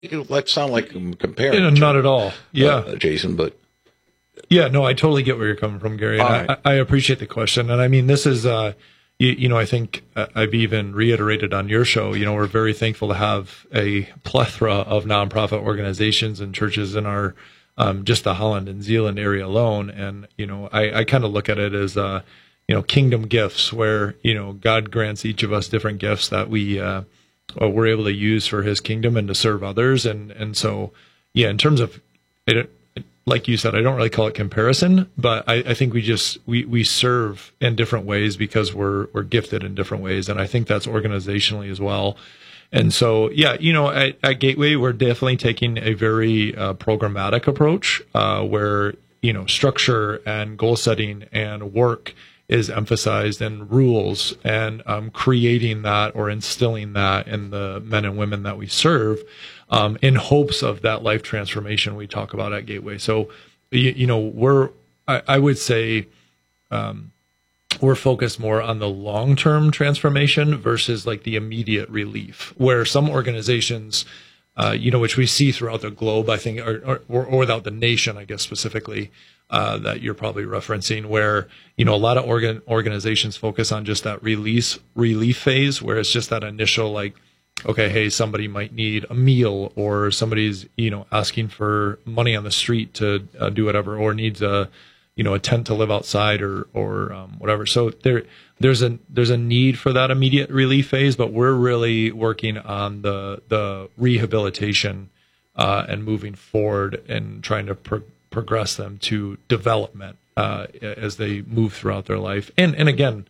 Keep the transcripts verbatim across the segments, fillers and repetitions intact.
That sound like I'm comparing. Yeah, not at all. Yeah, uh, Jason, but yeah, no, I totally get where you're coming from, Gary. And right. I, I appreciate the question, and I mean, this is, uh, you, you know, I think I've even reiterated on your show. You know, we're very thankful to have a plethora of nonprofit organizations and churches in our um, just the Holland and Zeeland area alone, and you know, I, I kind of look at it as uh, you know, kingdom gifts, where you know, God grants each of us different gifts that we. Uh, we're able to use for his kingdom and to serve others. And, and so, yeah, in terms of it, like you said, I don't really call it comparison, but I, I think we just, we, we serve in different ways because we're, we're gifted in different ways. And I think that's organizationally as well. And so, yeah, you know, at, at Gateway, we're definitely taking a very uh, programmatic approach uh, where, you know, structure and goal setting and work is emphasized, and rules, and um, creating that or instilling that in the men and women that we serve, um, in hopes of that life transformation we talk about at Gateway. So, you, you know, we're, I, I would say, um, we're focused more on the long-term transformation versus like the immediate relief, where some organizations, uh, you know, which we see throughout the globe, I think, or, or, or without the nation, I guess specifically, Uh, that you're probably referencing, where you know a lot of organ organizations focus on just that release relief phase, where it's just that initial like, okay, hey, somebody might need a meal, or somebody's you know asking for money on the street to uh, do whatever, or needs a you know a tent to live outside, or or um, whatever. So there there's a there's a need for that immediate relief phase, but we're really working on the the rehabilitation uh, and moving forward and trying to. Pro progress them to development uh, as they move throughout their life. And and again,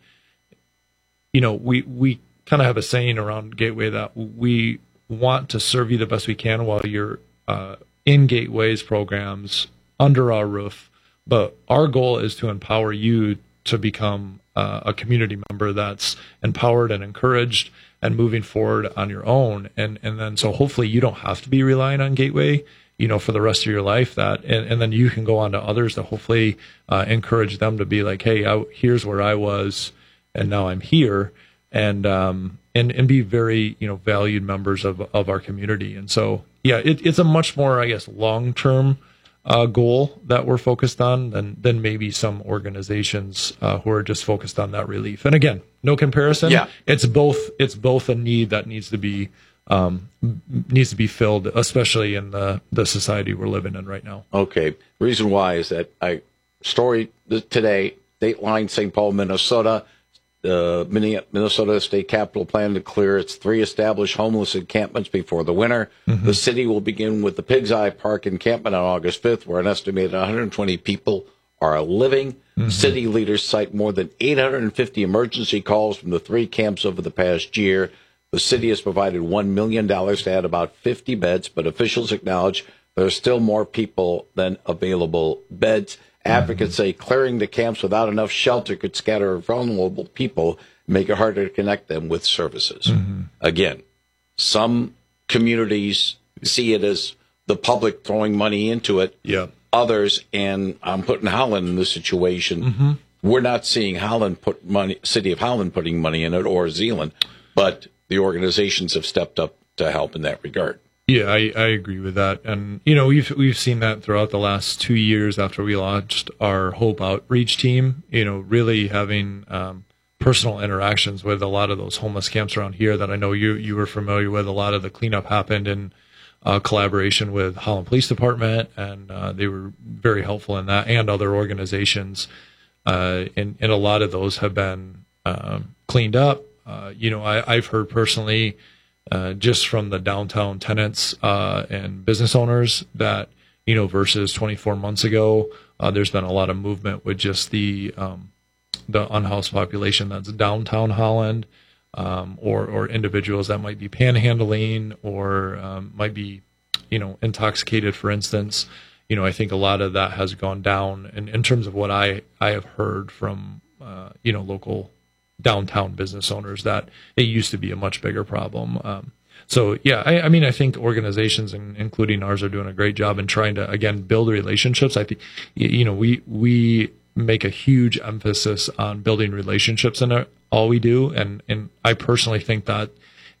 you know, we, we kind of have a saying around Gateway that we want to serve you the best we can while you're uh, in Gateway's programs under our roof. But our goal is to empower you to become uh, a community member that's empowered and encouraged and moving forward on your own. And, and then so hopefully you don't have to be relying on Gateway, you know, for the rest of your life, that, and, and then you can go on to others to hopefully uh, encourage them to be like, hey, I, here's where I was, and now I'm here, and um, and and be very, you know, valued members of of our community. And so, yeah, it, it's a much more, I guess, long term uh, goal that we're focused on than than maybe some organizations uh, who are just focused on that relief. And again, no comparison. Yeah, it's both. It's both a need that needs to be. Um, needs to be filled, especially in the, the society we're living in right now. Okay. Reason why is that I story today, Dateline, Saint Paul, Minnesota, the Minnesota State Capitol plan to clear its three established homeless encampments before the winter. Mm-hmm. The city will begin with the Pig's Eye Park encampment on August fifth, where an estimated one hundred twenty people are living. Mm-hmm. City leaders cite more than eight hundred fifty emergency calls from the three camps over the past year. The city has provided one million dollars to add about fifty beds, but officials acknowledge there are still more people than available beds. Advocates mm-hmm. say clearing the camps without enough shelter could scatter vulnerable people and make it harder to connect them with services. Mm-hmm. Again, some communities see it as the public throwing money into it. Yeah. Others, and I'm putting Holland in this situation, mm-hmm. we're not seeing Holland put money, City of Holland putting money in it, or Zeeland, but the organizations have stepped up to help in that regard. Yeah, I, I agree with that. And, you know, we've we've seen that throughout the last two years after we launched our Hope Outreach team, you know, really having um, personal interactions with a lot of those homeless camps around here that I know you, you were familiar with. A lot of the cleanup happened in uh, collaboration with Holland Police Department, and uh, they were very helpful in that, and other organizations. Uh, and, and a lot of those have been um, cleaned up. Uh, you know, I, I've heard personally, uh, just from the downtown tenants uh, and business owners that, you know, versus twenty-four months ago, uh, there's been a lot of movement with just the um, the unhoused population that's downtown Holland, um, or or individuals that might be panhandling or um, might be, you know, intoxicated, for instance. You know, I think a lot of that has gone down, and in terms of what I, I have heard from, uh, you know, local downtown business owners, that it used to be a much bigger problem. Um, so, yeah, I, I mean, I think organizations, and including ours, are doing a great job in trying to, again, build relationships. I think, you know, we we make a huge emphasis on building relationships in all we do, and and I personally think that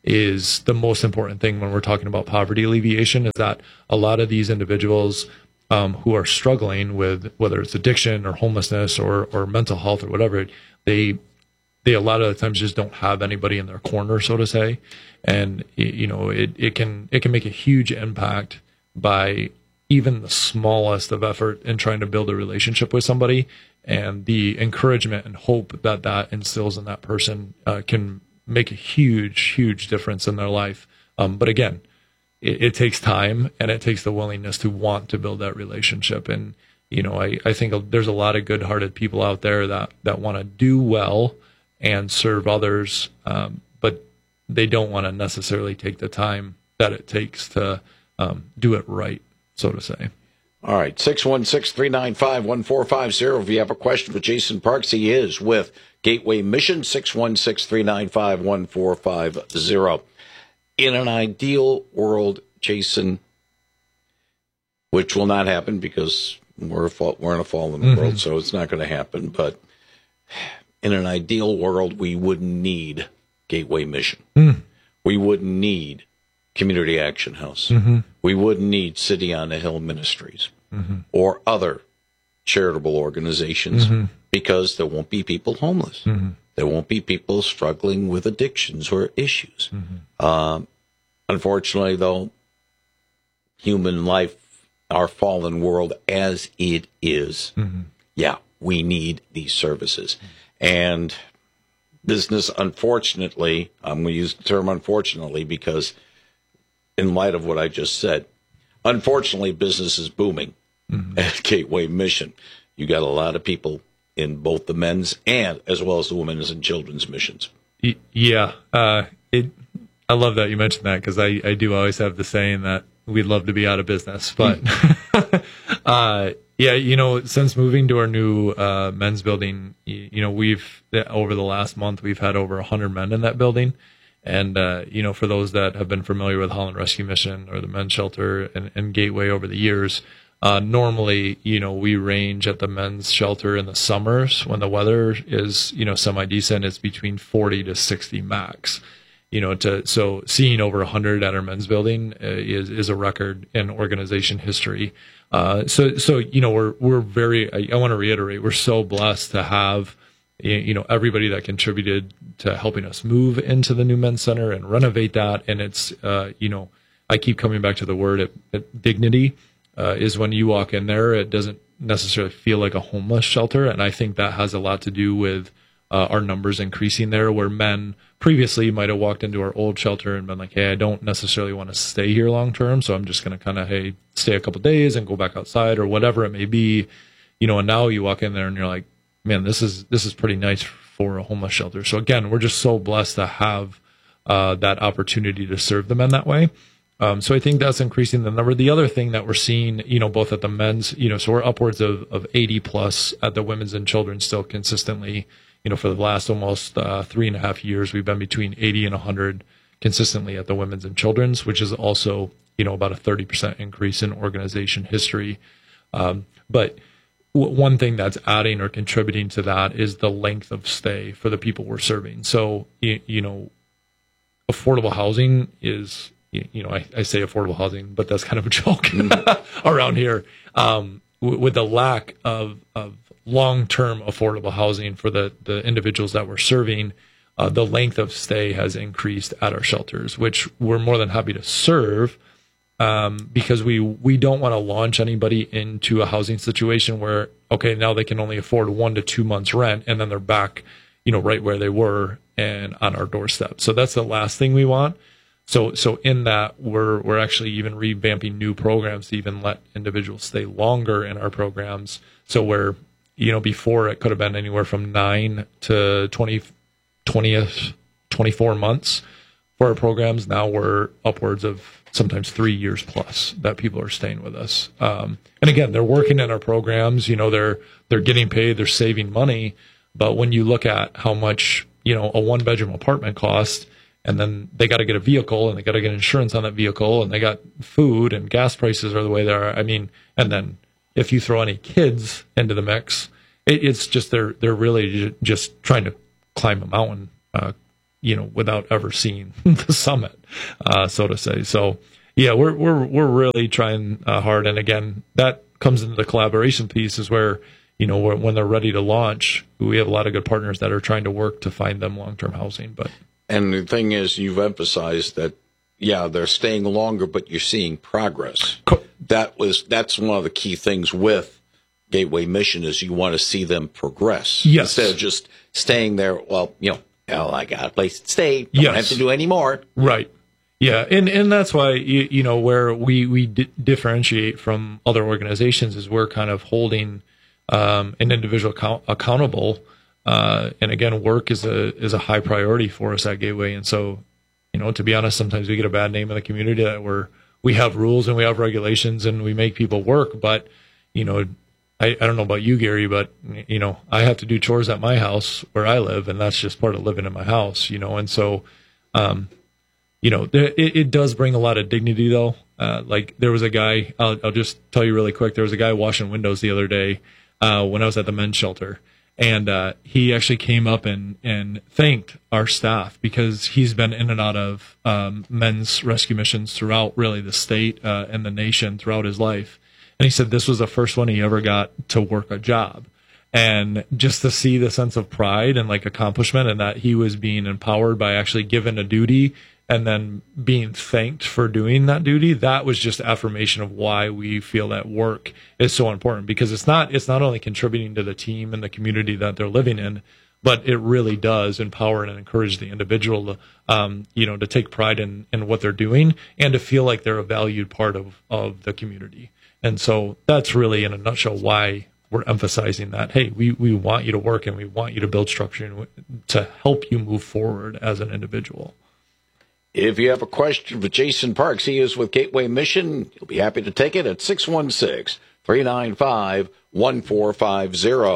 is the most important thing when we're talking about poverty alleviation, is that a lot of these individuals um, who are struggling with whether it's addiction or homelessness or or mental health or whatever, they they a lot of the times just don't have anybody in their corner, so to say. And you know, it, it can it can make a huge impact by even the smallest of effort in trying to build a relationship with somebody, and the encouragement and hope that that instills in that person uh, can make a huge, huge difference in their life. Um, but again, it, it takes time, and it takes the willingness to want to build that relationship. And, you know, I, I think there's a lot of good-hearted people out there that, that want to do well and serve others, um, but they don't want to necessarily take the time that it takes to um, do it right, so to say. All right, six one six, three nine five, one four five zero. If you have a question for Jason Parks, he is with Gateway Mission, six one six, three nine five, one four five zero. In an ideal world, Jason, which will not happen because we're, a, we're in a fallen mm-hmm. world, so it's not going to happen, but in an ideal world, we wouldn't need Gateway Mission. Mm. We wouldn't need Community Action House. Mm-hmm. We wouldn't need City on the Hill Ministries mm-hmm. or other charitable organizations mm-hmm. because there won't be people homeless. Mm-hmm. There won't be people struggling with addictions or issues. Mm-hmm. Um, unfortunately, though, human life, our fallen world as it is, mm-hmm. yeah, we need these services. Mm-hmm. And business, unfortunately, I'm going to use the term unfortunately because in light of what I just said, unfortunately, business is booming mm-hmm. at Gateway Mission. You got a lot of people in both the men's and as well as the women's and children's missions. Yeah, uh, it. I love that you mentioned that because I, I do always have the saying that we'd love to be out of business, but uh, yeah, you know, since moving to our new uh, men's building, you, you know, we've over the last month we've had over a hundred men in that building. And, uh, you know, for those that have been familiar with Holland Rescue Mission or the men's shelter and, and Gateway over the years, uh, normally, you know, we range at the men's shelter in the summers when the weather is, you know, semi-decent. It's between forty to sixty max, you know, to, so seeing over a hundred at our men's building uh, is, is a record in organization history. Uh, so, so, you know, we're, we're very, I, I want to reiterate, we're so blessed to have, you know, everybody that contributed to helping us move into the new men's center and renovate that. And it's, uh, you know, I keep coming back to the word it, it, dignity uh, is when you walk in there, it doesn't necessarily feel like a homeless shelter. And I think that has a lot to do with uh, our numbers increasing there, where men previously might have walked into our old shelter and been like, hey, I don't necessarily want to stay here long term. So I'm just going to kind of, hey, stay a couple of days and go back outside or whatever it may be. You know, and now you walk in there and you're like, man, this is this is pretty nice for a homeless shelter. So again, we're just so blessed to have uh, that opportunity to serve the men that way. Um, so I think that's increasing the number. The other thing that we're seeing, you know, both at the men's, you know, so we're upwards of, of eighty plus at the women's and children's still consistently, you know, for the last almost uh, three and a half years, we've been between eighty and one hundred consistently at the women's and children's, which is also, you know, about a thirty percent increase in organization history. Um, but one thing that's adding or contributing to that is the length of stay for the people we're serving. So, you, you know, affordable housing is, you know, I, I say affordable housing, but that's kind of a joke around here. Um, w- with the lack of, of long-term affordable housing for the, the individuals that we're serving, uh, the length of stay has increased at our shelters, which we're more than happy to serve. Um, because we, we don't want to launch anybody into a housing situation where, okay, now they can only afford one to two months rent and then they're back, you know, right where they were and on our doorstep. So that's the last thing we want. So, so in that we're, we're actually even revamping new programs to even let individuals stay longer in our programs. So where, you know, before it could have been anywhere from nine to twenty, twenty, twenty-four months for our programs. Now we're upwards of sometimes three years plus that people are staying with us. Um, and again, they're working in our programs, you know, they're, they're getting paid, they're saving money. But when you look at how much, you know, a one bedroom apartment costs, and then they got to get a vehicle and they got to get insurance on that vehicle and they got food and gas prices are the way they are. I mean, and then if you throw any kids into the mix, it, it's just, they're, they're really just trying to climb a mountain, uh, you know, without ever seeing the summit, uh, so to say. So yeah, we're we're we're really trying uh, hard, and again, that comes into the collaboration piece is where, you know, when they're ready to launch, we have a lot of good partners that are trying to work to find them long-term housing. But and the thing is, you've emphasized that, yeah, they're staying longer, but you're seeing progress. Co- That was that's one of the key things with Gateway Mission is you want to see them progress. Yes. Instead of just staying there, well, you know, oh, I got a place to stay. Don't Yes. have to do any more. Right. Yeah, and and that's why you, you know where we we di- differentiate from other organizations is we're kind of holding um, an individual account- accountable, uh, and again, work is a is a high priority for us at Gateway, and so, you know, to be honest, sometimes we get a bad name in the community that we're we have rules and we have regulations and we make people work, but you know, I, I don't know about you, Gary, but you know, I have to do chores at my house where I live, and that's just part of living in my house, you know, and so. Um, You know, it, it does bring a lot of dignity, though. Uh, like there was a guy, I'll, I'll just tell you really quick. There was a guy washing windows the other day uh, when I was at the men's shelter, and uh, he actually came up and, and thanked our staff because he's been in and out of um, men's rescue missions throughout really the state uh, and the nation throughout his life. And he said this was the first one he ever got to work a job. And just to see the sense of pride and like accomplishment and that he was being empowered by actually given a duty and then being thanked for doing that duty, that was just affirmation of why we feel that work is so important, because it's not it's not only contributing to the team and the community that they're living in, but it really does empower and encourage the individual to, um, you know, to take pride in, in what they're doing and to feel like they're a valued part of, of the community. And so that's really in a nutshell why we're emphasizing that, hey, we, we want you to work and we want you to build structure and to help you move forward as an individual. If you have a question for Jason Parks, he is with Gateway Mission. He'll be happy to take it at six one six, three nine five, one four five zero.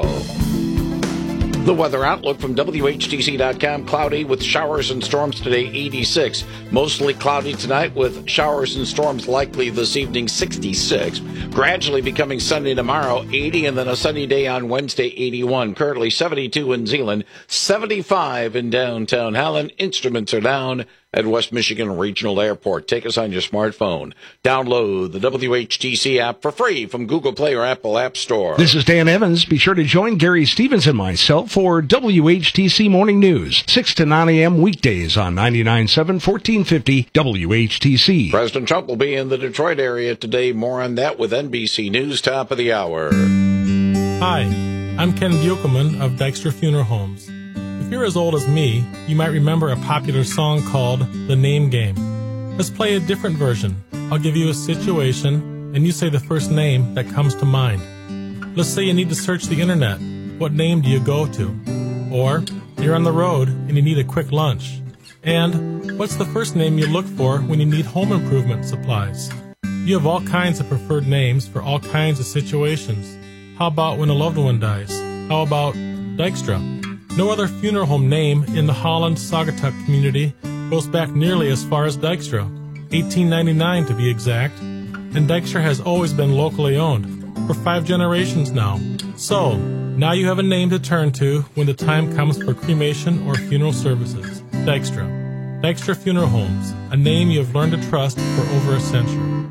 The weather outlook from W H T C dot com, cloudy with showers and storms today, eighty-six. Mostly cloudy tonight with showers and storms likely this evening, sixty-six. Gradually becoming sunny tomorrow, eighty, and then a sunny day on Wednesday, eighty-one. Currently seventy-two in Zeeland, seventy-five in downtown Helen. Instruments are down at West Michigan Regional Airport. Take us on your smartphone. Download the W H T C app for free from Google Play or Apple App Store. This is Dan Evans. Be sure to join Gary Stevens and myself for W H T C Morning News, six to nine a.m. weekdays on ninety-nine point seven, fourteen fifty W H T C. President Trump will be in the Detroit area today. More on that with N B C News Top of the Hour. Hi, I'm Ken Buchelman of Dykstra Funeral Homes. If you're as old as me, you might remember a popular song called The Name Game. Let's play a different version. I'll give you a situation, and you say the first name that comes to mind. Let's say you need to search the internet. What name do you go to? Or you're on the road and you need a quick lunch. And what's the first name you look for when you need home improvement supplies? You have all kinds of preferred names for all kinds of situations. How about when a loved one dies? How about Dykstra? No other funeral home name in the Holland-Saugatuck community goes back nearly as far as Dykstra, eighteen ninety-nine to be exact, and Dykstra has always been locally owned, for five generations now. So, now you have a name to turn to when the time comes for cremation or funeral services. Dykstra. Dykstra Funeral Homes, a name you have learned to trust for over a century.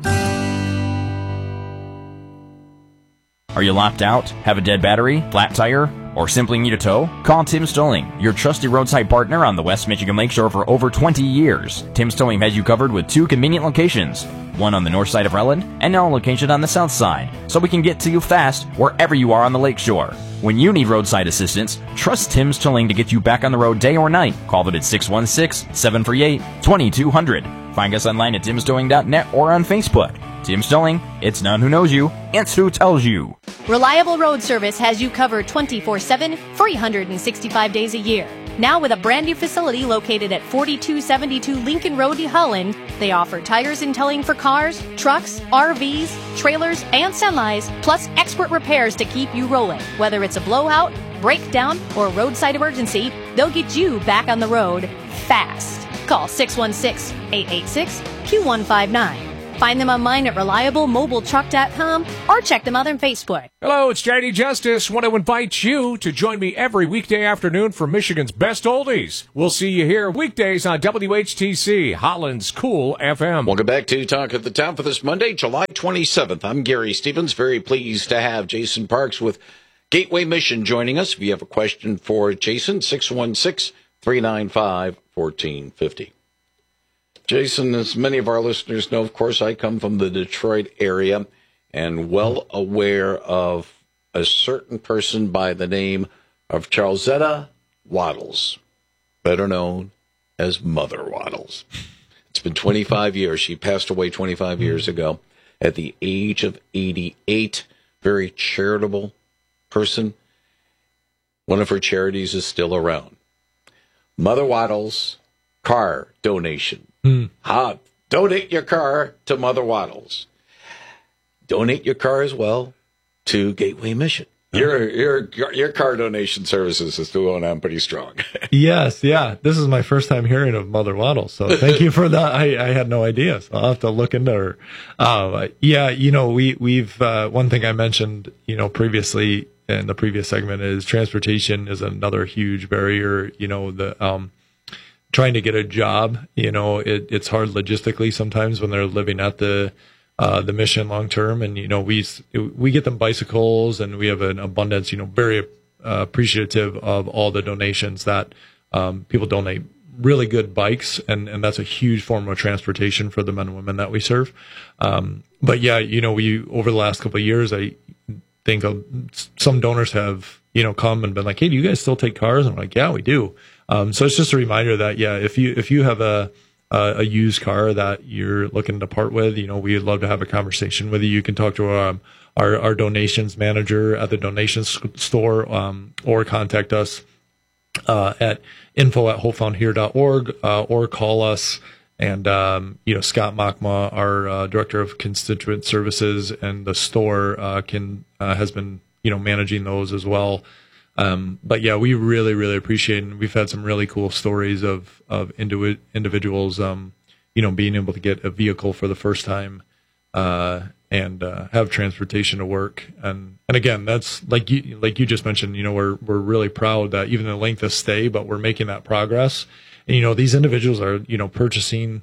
Are you locked out? Have a dead battery? Flat tire? Or simply need a tow? Call Tim Stolling, your trusted roadside partner on the West Michigan Lakeshore for over twenty years. Tim Stolling has you covered with two convenient locations, one on the north side of Relland and now a location on the south side, so we can get to you fast wherever you are on the lakeshore. When you need roadside assistance, trust Tim Stolling to get you back on the road day or night. Call them at six one six, seven three eight, two two zero zero. Find us online at tim stolling dot net or on Facebook. Tim Stolling, it's not who knows you, it's who tells you. Reliable Road Service has you covered twenty-four seven, three hundred sixty-five days a year. Now with a brand new facility located at forty-two seventy-two Lincoln Road in Holland, they offer tires and towing for cars, trucks, R Vs, trailers, and semis, plus expert repairs to keep you rolling. Whether it's a blowout, breakdown, or roadside emergency, they'll get you back on the road fast. Call six one six, eight eight six, two one five nine. Find them online at reliable mobile truck dot com or check them out on Facebook. Hello, it's J D Justice. Want to invite you to join me every weekday afternoon for Michigan's Best Oldies. We'll see you here weekdays on W H T C, Holland's Cool F M. Welcome back to Talk at the Town for this Monday, July twenty-seventh. I'm Gary Stevens. Very pleased to have Jason Parks with Gateway Mission joining us. If you have a question for Jason, six one six, three nine five, one four five zero. Jason, as many of our listeners know, of course, I come from the Detroit area and well aware of a certain person by the name of Charlesetta Waddles, better known as Mother Waddles. It's been twenty-five years. She passed away twenty-five years ago at the age of eighty-eight. Very charitable person. One of her charities is still around. Mother Waddles car donation. Mm. Ha, donate your car to Mother Waddles. Donate your car as well to Gateway Mission. Your your your car donation services is still going on pretty strong. Yes, yeah. This is my first time hearing of Mother Waddles, so thank you for that. I, I had no idea, so I'll have to look into her. Uh, yeah, you know, we we've uh, one thing I mentioned, you know, previously in the previous segment is transportation is another huge barrier. You know, the um, trying to get a job, you know, it, it's hard logistically sometimes when they're living at the uh, the mission long term. And, you know, we we get them bicycles and we have an abundance, you know, very uh, appreciative of all the donations that um, people donate really good bikes. And, and that's a huge form of transportation for the men and women that we serve. Um, but, yeah, you know, we over the last couple of years, I think of, some donors have, you know, come and been like, hey, do you guys still take cars? And I'm like, yeah, we do. Um, so it's just a reminder that, yeah, if you, if you have a, a, a used car that you're looking to part with, you know, we'd love to have a conversation with you. You can talk to um, our, our donations manager at the donations store, um, or contact us, uh, at info at hopefoundhere dot org, uh, or call us. And, um, you know, Scott Machma, our, uh, director of constituent services and the store, uh, can, uh, has been, you know, managing those as well. Um, but yeah, we really, really appreciate it. And we've had some really cool stories of, of individ- individuals, um, you know, being able to get a vehicle for the first time, uh, and, uh, have transportation to work. And, and again, that's like you, like you just mentioned, you know, we're, we're really proud that even the length of stay, but we're making that progress. And, you know, these individuals are, you know, purchasing,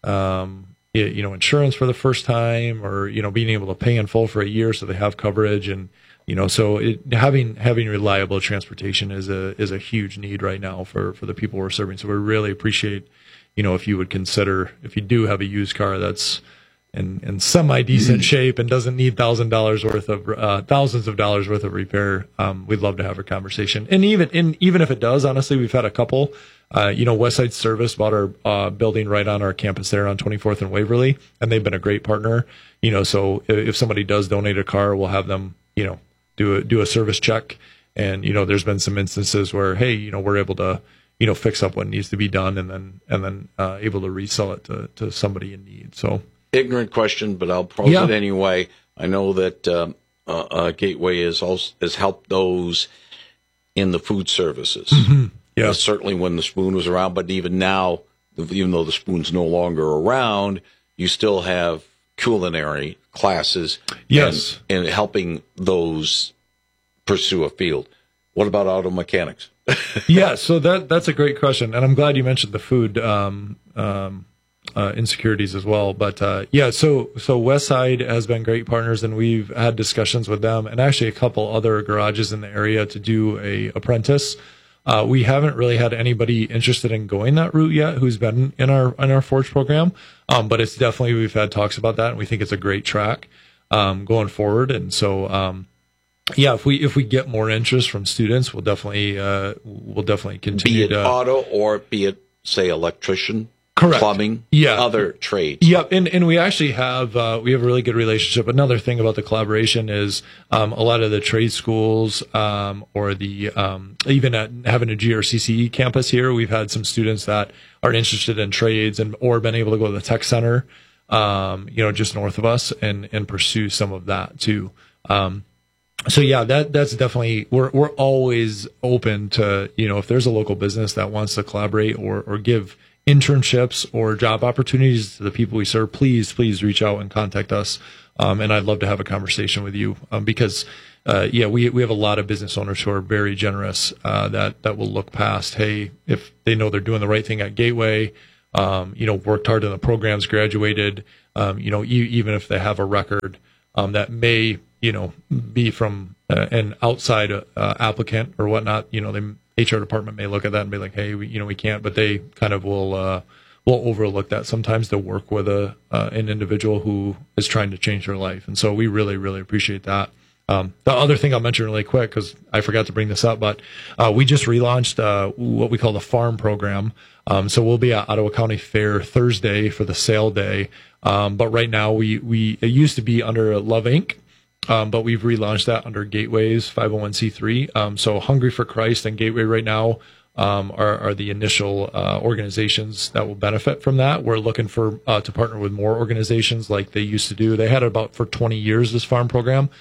um, you know, insurance for the first time, or, you know, being able to pay in full for a year so they have coverage. And, you know, so it, having having reliable transportation is a is a huge need right now for, for the people we're serving. So we really appreciate, you know, if you would consider, if you do have a used car that's in, in semi decent shape and doesn't need thousand dollars worth of uh, thousands of dollars worth of repair, um, we'd love to have a conversation. And even in even if it does, honestly, we've had a couple. Uh, you know, Westside Service bought our uh, building right on our campus there on twenty-fourth and Waverly, and they've been a great partner. You know, so if, if somebody does donate a car, we'll have them, you know, do a do a service check. And, you know, there's been some instances where, hey, you know, we're able to, you know, fix up what needs to be done, and then and then uh, able to resell it to, to somebody in need. So ignorant question, but I'll pose yeah. it anyway. I know that um, uh, uh, Gateway is also has helped those in the food services. Mm-hmm. Yeah, uh, certainly when the spoon was around, but even now, even though the spoon's no longer around, you still have culinary classes. Yes, and, and helping those pursue a field. What about auto mechanics? Yeah, so that that's a great question, and I'm glad you mentioned the food um, um, uh, insecurities as well. But uh, yeah, so so Westside has been great partners, and we've had discussions with them, and actually a couple other garages in the area to do a apprentice. Uh, we haven't really had anybody interested in going that route yet who's been in our in our Forge program, um, but it's definitely, we've had talks about that, and we think it's a great track um, going forward. And so, um, yeah, if we if we get more interest from students, we'll definitely uh, we'll definitely continue. Be it to, auto or be it, say, electrician. Correct. Plumbing, yeah, other trades. Yep, and and we actually have uh, we have a really good relationship. Another thing about the collaboration is um, a lot of the trade schools, um, or the um, even at having a G R C C E campus here, we've had some students that are interested in trades and or been able to go to the tech center, um, you know, just north of us, and and pursue some of that too. Um, So yeah, that that's definitely, we're we're always open to, you know, if there's a local business that wants to collaborate or or give internships or job opportunities to the people we serve, please, please reach out and contact us. Um, and I'd love to have a conversation with you um, because, uh, yeah, we we have a lot of business owners who are very generous uh, that that will look past, hey, if they know they're doing the right thing at Gateway, um, you know, worked hard in the programs, graduated, um, you know, e- even if they have a record um, that may, you know, be from uh, an outside uh, applicant or whatnot, you know, the H R department may look at that and be like, hey, we, you know, we can't, but they kind of will uh, will overlook that. Sometimes they'll work with a uh, an individual who is trying to change their life, and so we really, really appreciate that. Um, the other thing I'll mention really quick, because I forgot to bring this up, but uh, we just relaunched uh, what we call the farm program. Um, so we'll be at Ottawa County Fair Thursday for the sale day. Um, but right now we, we, it used to be under Love Incorporated. Um, but we've relaunched that under Gateway's five oh one c three. Um, so Hungry for Christ and Gateway right now um, are, are the initial uh, organizations that will benefit from that. We're looking for uh, to partner with more organizations like they used to do. They had it about for twenty years, this farm program.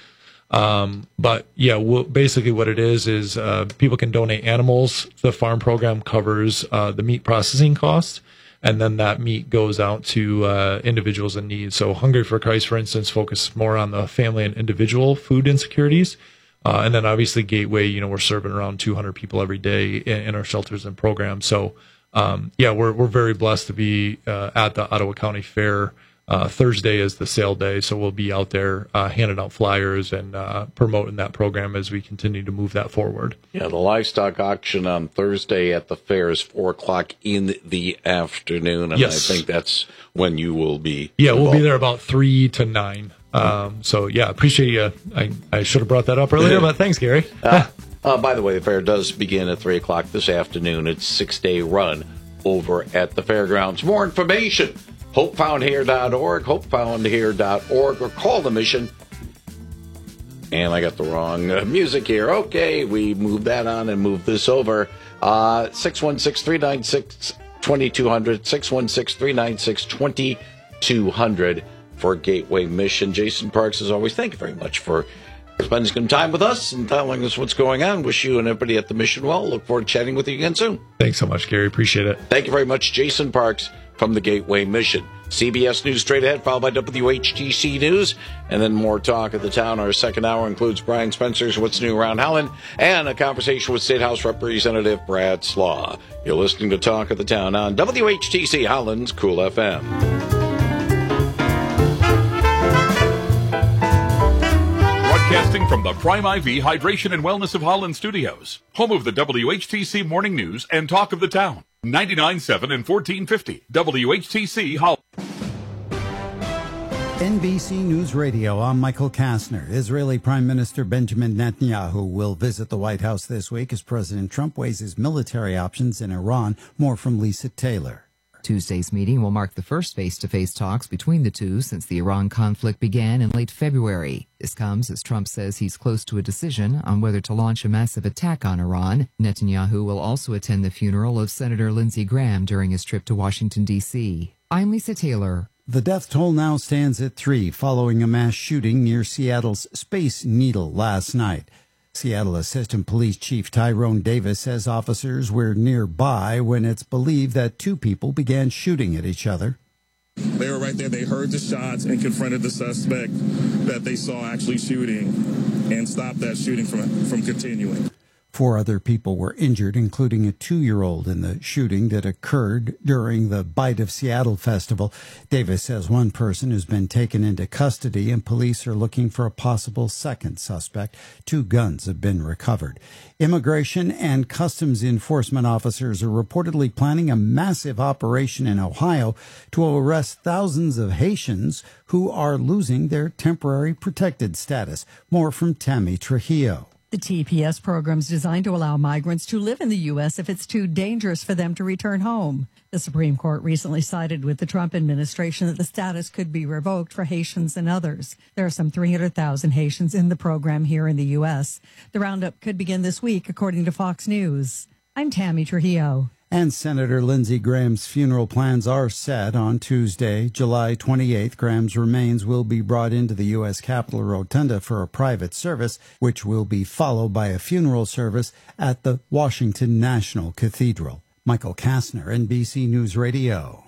Um, but yeah, we'll, basically what it is, is, uh, people can donate animals. The farm program covers, uh, the meat processing costs, and then that meat goes out to, uh, individuals in need. So Hungry for Christ, for instance, focus more on the family and individual food insecurities. Uh, and then obviously Gateway, you know, we're serving around two hundred people every day in, in our shelters and programs. So, um, yeah, we're, we're very blessed to be, uh, at the Ottawa County Fair. Uh, Thursday is the sale day, so we'll be out there uh, handing out flyers and uh, promoting that program as we continue to move that forward. Yeah, the livestock auction on Thursday at the fair is four o'clock in the afternoon, and yes. I think that's when you will be. Yeah, involved. We'll be there about three to nine. Um, so, yeah, appreciate you. I, I should have brought that up earlier, but thanks, Gary. uh, uh, by the way, the fair does begin at three o'clock this afternoon. It's a six-day run over at the fairgrounds. More information. hope found here dot org, hope found here dot org, or call the mission. And I got the wrong uh, music here. Okay, we move that on and move this over. Uh, six one six, three nine six, two two zero zero, six one six, three nine six, two two zero zero for Gateway Mission. Jason Parks, as always, thank you very much for spending some time with us and telling us what's going on. Wish you and everybody at the mission well. Look forward to chatting with you again soon. Thanks so much, Gary. Appreciate it. Thank you very much, Jason Parks from the Gateway Mission. C B S News straight ahead, followed by W H T C News, and then more talk of the town. Our second hour includes Brian Spencer's What's New Around Howland and a conversation with State House Representative Brad Slaw. You're listening to Talk of the Town on W H T C Howland's Cool F M. Broadcasting from the Prime I V Hydration and Wellness of Holland Studios, home of the W H T C Morning News and Talk of the Town. ninety-nine point seven and fourteen fifty W H T C Holland. N B C News Radio, I'm Michael Kastner. Israeli Prime Minister Benjamin Netanyahu will visit the White House this week as President Trump weighs his military options in Iran. More from Lisa Taylor. Tuesday's meeting will mark the first face-to-face talks between the two since the Iran conflict began in late February. This comes as Trump says he's close to a decision on whether to launch a massive attack on Iran. Netanyahu will also attend the funeral of Senator Lindsey Graham during his trip to Washington, D C I'm Lisa Taylor. The death toll now stands at three following a mass shooting near Seattle's Space Needle last night. Seattle Assistant Police Chief Tyrone Davis says officers were nearby when it's believed that two people began shooting at each other. They were right there. They heard the shots and confronted the suspect that they saw actually shooting and stopped that shooting from, from continuing. Four other people were injured, including a two-year-old in the shooting that occurred during the Bite of Seattle festival. Davis says one person has been taken into custody and police are looking for a possible second suspect. Two guns have been recovered. Immigration and Customs Enforcement officers are reportedly planning a massive operation in Ohio to arrest thousands of Haitians who are losing their temporary protected status. More from Tammy Trujillo. The T P S program is designed to allow migrants to live in the U S if it's too dangerous for them to return home. The Supreme Court recently sided with the Trump administration that the status could be revoked for Haitians and others. There are some three hundred thousand Haitians in the program here in the U S. The roundup could begin this week, according to Fox News. I'm Tammy Trujillo. And Senator Lindsey Graham's funeral plans are set on Tuesday, July twenty-eighth. Graham's remains will be brought into the U S Capitol Rotunda for a private service, which will be followed by a funeral service at the Washington National Cathedral. Michael Kastner, N B C News Radio.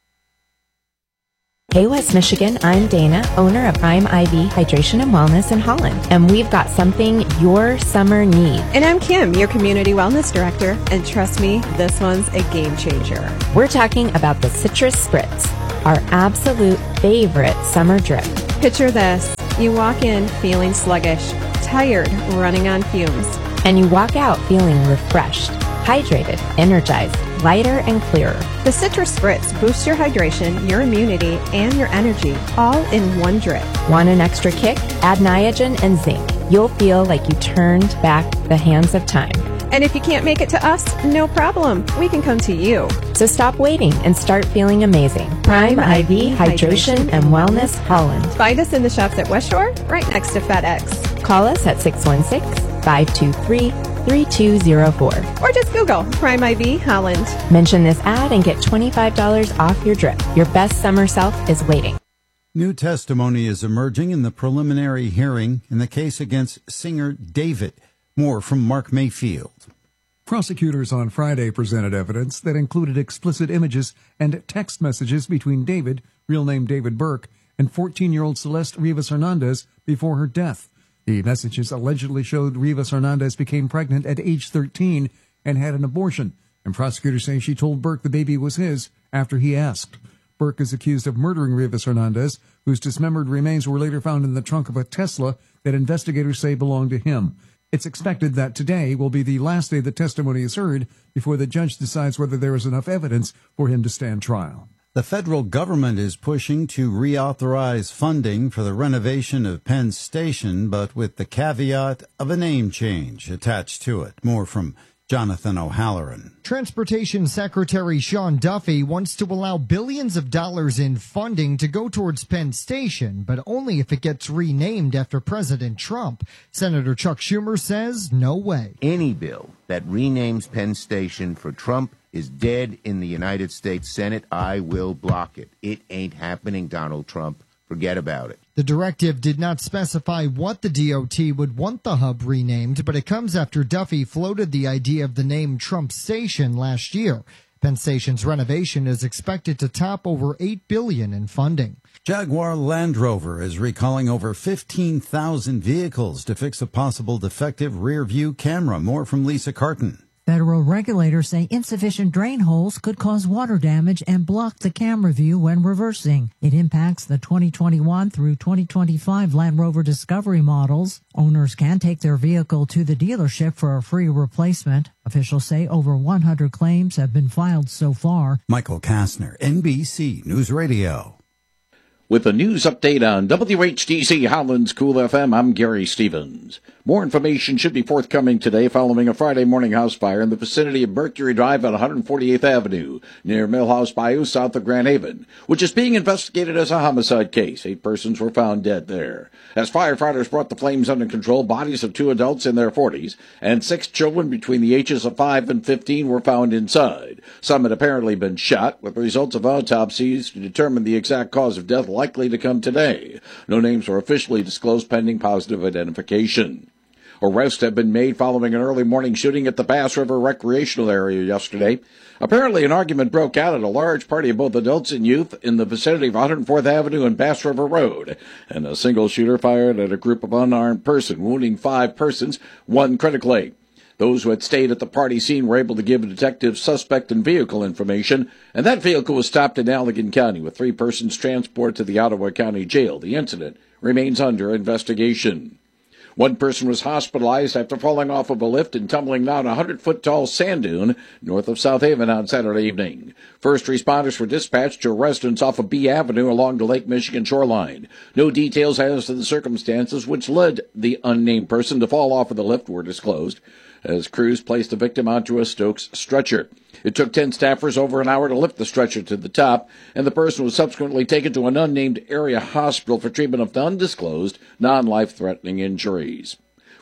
Hey West Michigan, I'm Dana, owner of Prime I V Hydration and Wellness in Holland, and we've got something your summer needs. And I'm Kim, your Community Wellness Director, and trust me, this one's a game changer. We're talking about the Citrus Spritz, our absolute favorite summer drip. Picture this. You walk in feeling sluggish, tired, running on fumes. And you walk out feeling refreshed, hydrated, energized, lighter and clearer. The Citrus Spritz boosts your hydration, your immunity, and your energy, all in one drip. Want an extra kick? Add Niagen and zinc. You'll feel like you turned back the hands of time. And if you can't make it to us, no problem. We can come to you. So stop waiting and start feeling amazing. Prime I V Hydration and Wellness Holland. Find us in the shops at West Shore, right next to FedEx. Call us at six one six, five two three, three two zero four. Or just Google Prime I V Holland. Mention this ad and get twenty-five dollars off your drip. Your best summer self is waiting. New testimony is emerging in the preliminary hearing in the case against singer David. More from Mark Mayfield. Prosecutors on Friday presented evidence that included explicit images and text messages between David, real name David Burke, and fourteen-year-old Celeste Rivas Hernandez before her death. The messages allegedly showed Rivas Hernandez became pregnant at age thirteen and had an abortion, and prosecutors say she told Burke the baby was his after he asked. Burke is accused of murdering Rivas Hernandez, whose dismembered remains were later found in the trunk of a Tesla that investigators say belonged to him. It's expected that today will be the last day the testimony is heard before the judge decides whether there is enough evidence for him to stand trial. The federal government is pushing to reauthorize funding for the renovation of Penn Station, but with the caveat of a name change attached to it. More from Jonathan O'Halloran. Transportation Secretary Sean Duffy wants to allow billions of dollars in funding to go towards Penn Station, but only if it gets renamed after President Trump. Senator Chuck Schumer says no way. Any bill that renames Penn Station for Trump is dead in the United States Senate. I will block it. It ain't happening, Donald Trump. Forget about it. The directive did not specify what the D O T would want the hub renamed, but it comes after Duffy floated the idea of the name Trump Station last year. Penn Station's renovation is expected to top over eight billion dollars in funding. Jaguar Land Rover is recalling over fifteen thousand vehicles to fix a possible defective rear-view camera. More from Lisa Carton. Federal regulators say insufficient drain holes could cause water damage and block the camera view when reversing. It impacts the twenty twenty-one through twenty twenty-five Land Rover Discovery models. Owners can take their vehicle to the dealership for a free replacement. Officials say over one hundred claims have been filed so far. Michael Kastner, N B C News Radio. With a news update on W H T C Holland's Cool F M, I'm Gary Stevens. More information should be forthcoming today following a Friday morning house fire in the vicinity of Mercury Drive on one hundred forty-eighth Avenue, near Millhouse Bayou, south of Grand Haven, which is being investigated as a homicide case. Eight persons were found dead there. As firefighters brought the flames under control, bodies of two adults in their forties and six children between the ages of five and fifteen were found inside. Some had apparently been shot, with results of autopsies to determine the exact cause of death likely to come today. No names were officially disclosed pending positive identification. Arrests have been made following an early morning shooting at the Bass River recreational area yesterday. Apparently, an argument broke out at a large party of both adults and youth in the vicinity of one hundred fourth Avenue and Bass River Road, and a single shooter fired at a group of unarmed persons, wounding five persons, one critically. Those who had stayed at the party scene were able to give detectives suspect and vehicle information, and that vehicle was stopped in Allegan County, with three persons transported to the Ottawa County Jail. The incident remains under investigation. One person was hospitalized after falling off of a lift and tumbling down a hundred-foot-tall sand dune north of South Haven on Saturday evening. First responders were dispatched to a residence off of B Avenue along the Lake Michigan shoreline. No details as to the circumstances which led the unnamed person to fall off of the lift were disclosed, as crews placed the victim onto a Stokes stretcher. It took ten staffers over an hour to lift the stretcher to the top, and the person was subsequently taken to an unnamed area hospital for treatment of undisclosed, non-life-threatening injuries.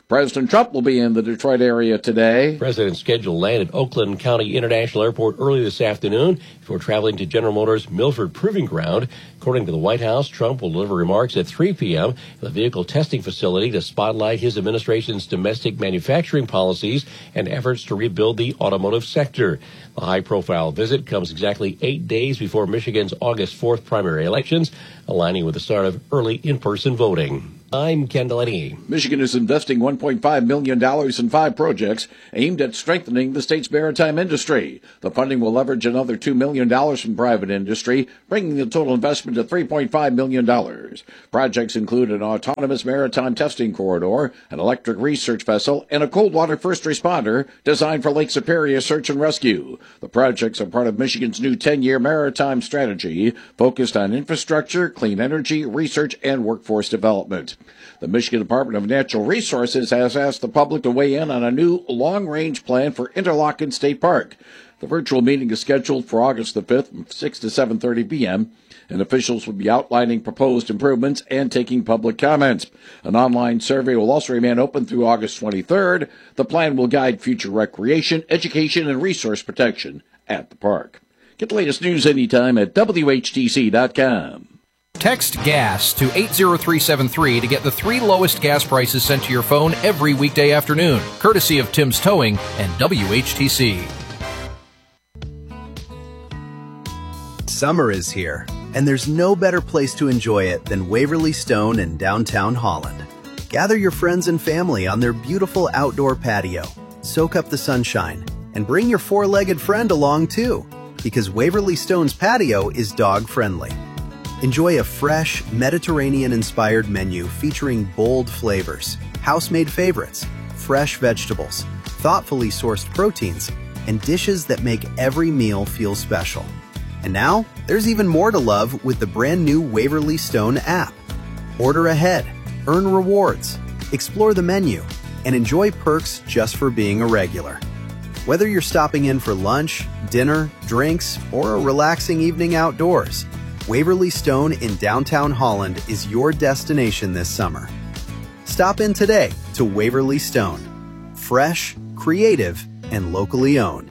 President Trump will be in the Detroit area today. President's scheduled to land at Oakland County International Airport early this afternoon before traveling to General Motors Milford Proving Ground. According to the White House, Trump will deliver remarks at three p.m. at the vehicle testing facility to spotlight his administration's domestic manufacturing policies and efforts to rebuild the automotive sector. The high-profile visit comes exactly eight days before Michigan's August fourth primary elections, aligning with the start of early in-person voting. I'm Ken Delaney. Michigan is investing one point five million dollars in five projects aimed at strengthening the state's maritime industry. The funding will leverage another two million dollars from private industry, bringing the total investment to three point five million dollars. Projects include an autonomous maritime testing corridor, an electric research vessel, and a cold water first responder designed for Lake Superior search and rescue. The projects are part of Michigan's new ten-year maritime strategy focused on infrastructure, clean energy, research, and workforce development. The Michigan Department of Natural Resources has asked the public to weigh in on a new long-range plan for Interlochen State Park. The virtual meeting is scheduled for August the fifth from six to seven thirty p.m., and officials will be outlining proposed improvements and taking public comments. An online survey will also remain open through August twenty-third. The plan will guide future recreation, education, and resource protection at the park. Get the latest news anytime at W H T C dot com. Text GAS to eight zero three seven three to get the three lowest gas prices sent to your phone every weekday afternoon, courtesy of Tim's Towing and W H T C. Summer is here, and there's no better place to enjoy it than Waverly Stone in downtown Holland. Gather your friends and family on their beautiful outdoor patio, soak up the sunshine, and bring your four-legged friend along too, because Waverly Stone's patio is dog-friendly. Enjoy a fresh, Mediterranean-inspired menu featuring bold flavors, house-made favorites, fresh vegetables, thoughtfully sourced proteins, and dishes that make every meal feel special. And now, there's even more to love with the brand new Waverly Stone app. Order ahead, earn rewards, explore the menu, and enjoy perks just for being a regular. Whether you're stopping in for lunch, dinner, drinks, or a relaxing evening outdoors, Waverly Stone in downtown Holland is your destination this summer. Stop in today to Waverly Stone. Fresh, creative, and locally owned.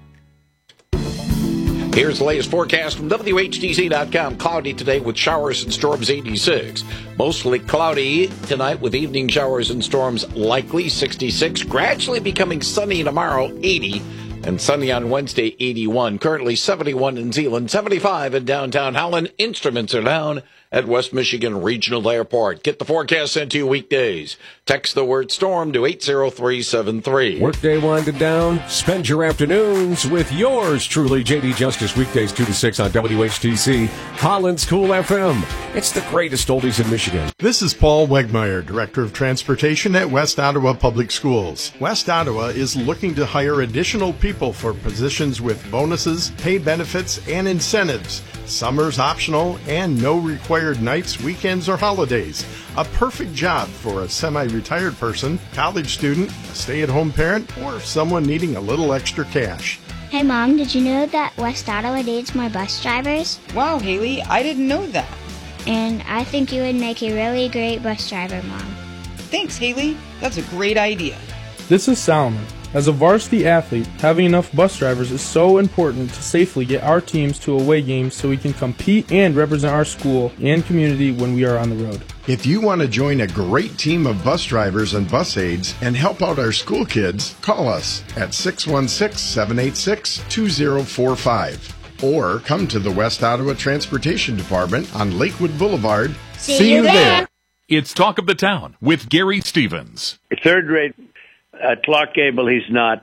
Here's the latest forecast from W H T C dot com. Cloudy today with showers and storms, eighty-six. Mostly cloudy tonight with evening showers and storms likely, sixty-six. Gradually becoming sunny tomorrow, eighty. And sunny on Wednesday, eighty-one. Currently seventy-one in Zeeland, seventy-five in downtown Howland. Instruments are down at West Michigan Regional Airport. Get the forecast sent to you weekdays. Text the word storm to eight zero three seven three. Workday winding down. Spend your afternoons with yours truly, J D Justice, weekdays two to six on W H T C, Holland's Cool F M. It's the greatest oldies in Michigan. This is Paul Wegmeyer, Director of Transportation at West Ottawa Public Schools. West Ottawa is looking to hire additional people for positions with bonuses, pay benefits, and incentives. Summer's optional and no required nights, weekends, or holidays. A perfect job for a semi-retired person, college student, a stay-at-home parent, or someone needing a little extra cash. Hey Mom, did you know that West Ottawa needs more bus drivers? Wow, Haley, I didn't know that. And I think you would make a really great bus driver, Mom. Thanks, Haley. That's a great idea. This is Salomon. As a varsity athlete, having enough bus drivers is so important to safely get our teams to away games so we can compete and represent our school and community when we are on the road. If you want to join a great team of bus drivers and bus aides and help out our school kids, call us at six one six, seven eight six, two zero four five or come to the West Ottawa Transportation Department on Lakewood Boulevard. See, See you there. there. It's Talk of the Town with Gary Stevens. Third-rate uh, Clark Gable, he's not.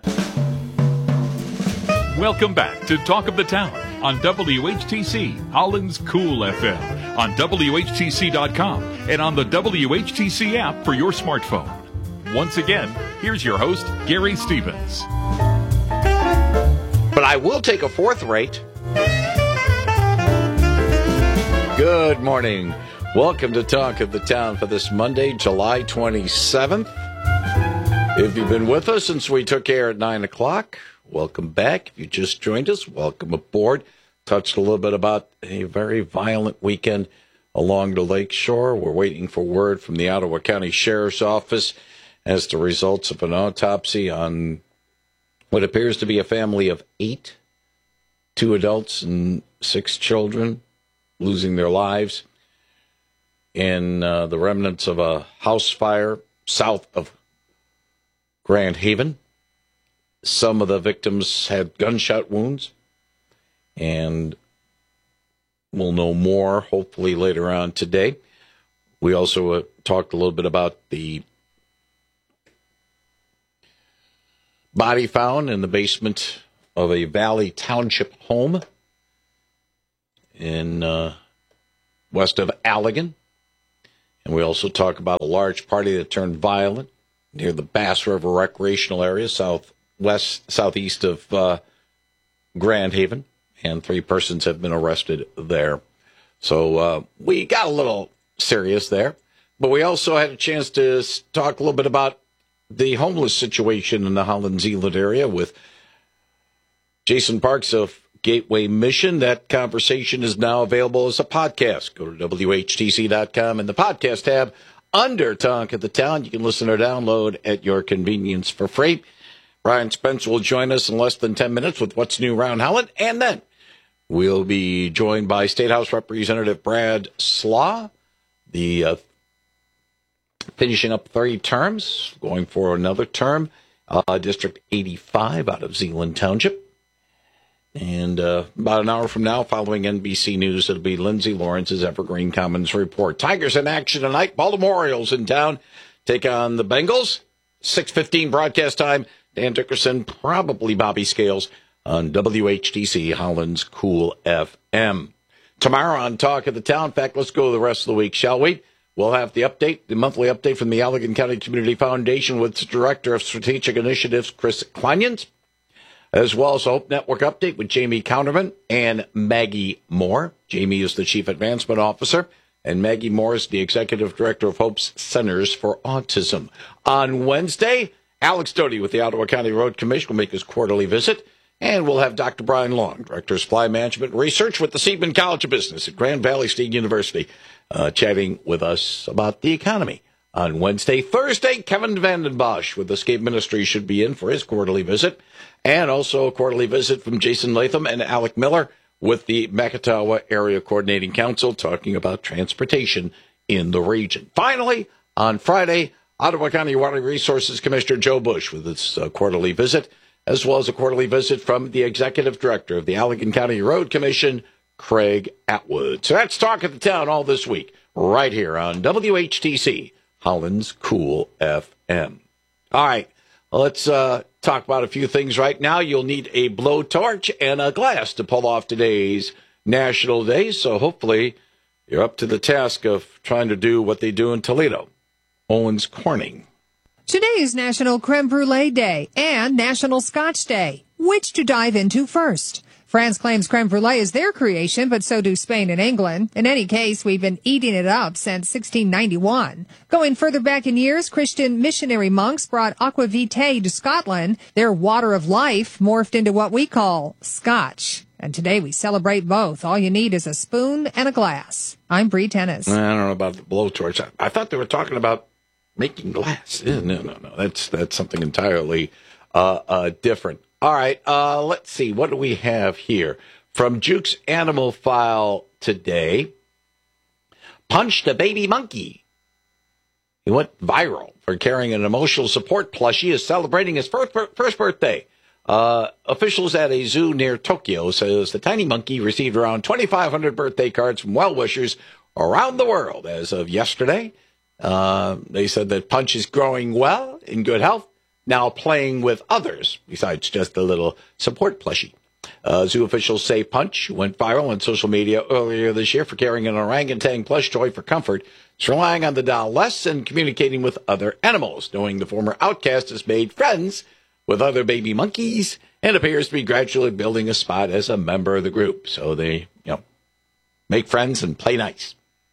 Welcome back to Talk of the Town on W H T C, Holland's Cool F M, on W H T C dot com, and on the W H T C app for your smartphone. Once again, here's your host, Gary Stevens. But I will take a fourth rate. Good morning. Welcome to Talk of the Town for this Monday, July twenty-seventh. If you've been with us since we took air at nine o'clock, welcome back. If you just joined us, welcome aboard. Touched a little bit about a very violent weekend along the lake shore. We're waiting for word from the Ottawa County Sheriff's Office as the results of an autopsy on what appears to be a family of eight, two adults and six children losing their lives in uh, the remnants of a house fire south of Grand Haven. Some of the victims had gunshot wounds, and we'll know more hopefully later on today. We also uh, talked a little bit about the body found in the basement of a Valley Township home in uh, west of Allegan. And we also talk about a large party that turned violent near the Bass River recreational area, southwest, southeast of uh, Grand Haven, and three persons have been arrested there. So uh, we got a little serious there, but we also had a chance to talk a little bit about the homeless situation in the Holland-Zeeland area with Jason Parks of Gateway Mission. That conversation is now available as a podcast. Go to W H T C dot com in the podcast tab under Talk of the Town. You can listen or download at your convenience for free. Brian Spence will join us in less than ten minutes with What's New Around Holland, and then we'll be joined by State House Representative Brad Slaw, the uh, finishing up three terms, going for another term, uh, District eighty-five out of Zeeland Township. And uh, about an hour from now, following N B C News, it'll be Lindsay Lawrence's Evergreen Commons Report. Tigers in action tonight. Baltimore Orioles in town take on the Bengals. six fifteen broadcast time. Dan Dickerson, probably Bobby Scales on W H T C, Holland's Cool F M. Tomorrow on Talk of the Town, in fact, let's go the rest of the week, shall we? We'll have the update, the monthly update from the Allegan County Community Foundation with the Director of Strategic Initiatives, Chris Kleinjans, as well as a Hope Network update with Jamie Counterman and Maggie Moore. Jamie is the Chief Advancement Officer, and Maggie Moore is the Executive Director of Hope's Centers for Autism. On Wednesday, Alex Doty with the Ottawa County Road Commission will make his quarterly visit, and we'll have Doctor Brian Long, Director of Supply Management and Research with the Seidman College of Business at Grand Valley State University, uh, chatting with us about the economy. On Wednesday, Thursday, Kevin Vanden Bosch with Escape Ministry should be in for his quarterly visit, and also a quarterly visit from Jason Latham and Alec Miller with the Makatawa Area Coordinating Council talking about transportation in the region. Finally, on Friday, Ottawa County Water Resources Commissioner Joe Bush with his uh, quarterly visit, as well as a quarterly visit from the Executive Director of the Allegan County Road Commission, Craig Atwood. So that's Talk of the Town all this week, right here on W H T C, Holland's Cool F M. All right, let's uh, talk about a few things right now. You'll need a blowtorch and a glass to pull off today's National Day, so hopefully you're up to the task of trying to do what they do in Toledo. Owens Corning. Today is National Creme Brulee Day and National Scotch Day. Which to dive into first? France claims creme brulee is their creation, but so do Spain and England. In any case, we've been eating it up since sixteen ninety-one. Going further back in years, Christian missionary monks brought aqua vitae to Scotland. Their water of life morphed into what we call Scotch. And today we celebrate both. All you need is a spoon and a glass. I'm Bree Tennis. I don't know about the blowtorch. I, I thought they were talking about making glass. No, no, no. That's that's something entirely uh, uh, different. All right, uh, let's see. What do we have here? From Juke's Animal File today, punched a baby monkey. He went viral for carrying an emotional support plushie, is celebrating his first, first birthday. Uh, officials at a zoo near Tokyo says the tiny monkey received around twenty-five hundred birthday cards from well-wishers around the world as of yesterday. Uh, they said that Punch is growing well, in good health, now playing with others, besides just a little support plushie. Uh, zoo officials say Punch went viral on social media earlier this year for carrying an orangutan plush toy for comfort. It's relying on the doll less and communicating with other animals, knowing the former outcast has made friends with other baby monkeys and appears to be gradually building a spot as a member of the group. So they, you know, make friends and play nice.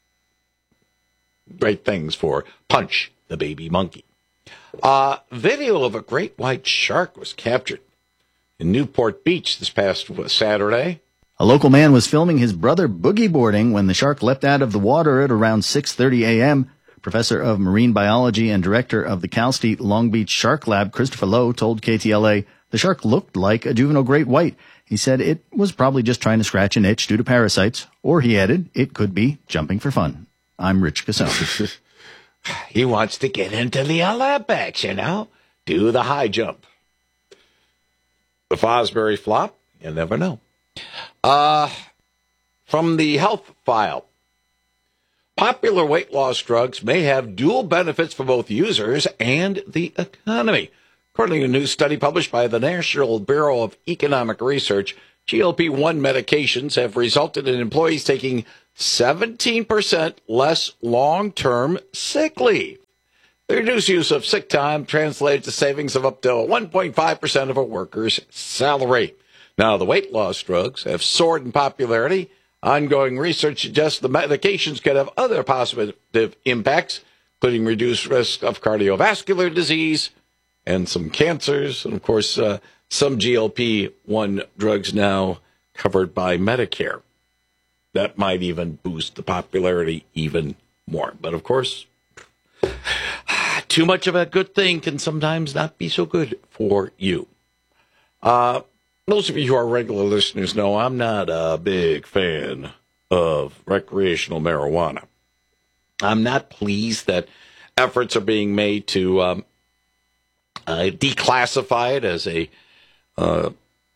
Great things for Punch, the baby monkey. Uh, video of a great white shark was captured in Newport Beach this past Saturday. A local man was filming his brother boogie boarding when the shark leapt out of the water at around six thirty a.m. Professor of Marine Biology and Director of the Cal State Long Beach Shark Lab, Christopher Lowe, told K T L A the shark looked like a juvenile great white. He said it was probably just trying to scratch an itch due to parasites, or he added, it could be jumping for fun. I'm Rich Casone. He wants to get into the Olympics, you know, do the high jump. The Fosbury flop, you never know. Uh, from the health file, popular weight loss drugs may have dual benefits for both users and the economy. According to a new study published by the National Bureau of Economic Research, G L P one medications have resulted in employees taking seventeen percent less long-term sick leave. The reduced use of sick time translates to savings of up to one point five percent of a worker's salary. Now, the weight loss drugs have soared in popularity. Ongoing research suggests the medications could have other positive impacts, including reduced risk of cardiovascular disease and some cancers, and, of course, uh, some G L P one drugs now covered by Medicare. That might even boost the popularity even more. But, of course, too much of a good thing can sometimes not be so good for you. Uh, those of you who are regular listeners know I'm not a big fan of recreational marijuana. I'm not pleased that efforts are being made to um, uh, declassify it as a uh,